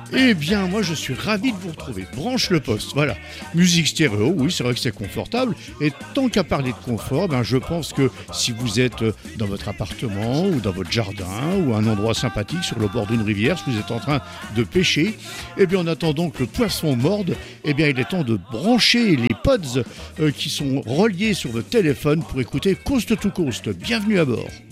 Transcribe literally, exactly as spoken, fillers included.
Eh bien, moi, je suis ravi de vous retrouver. Branche le poste, voilà. Musique stéréo, oui, c'est vrai que c'est confortable. Et tant qu'à parler de confort, ben, je pense que si vous êtes dans votre appartement ou dans votre jardin ou un endroit sympathique sur le bord d'une rivière, si vous êtes en train de pêcher, eh bien, en attendant que le poisson morde, eh bien, il est temps de brancher les pods euh, qui sont reliés sur votre téléphone pour écouter Coast to Coast. Bienvenue à bord.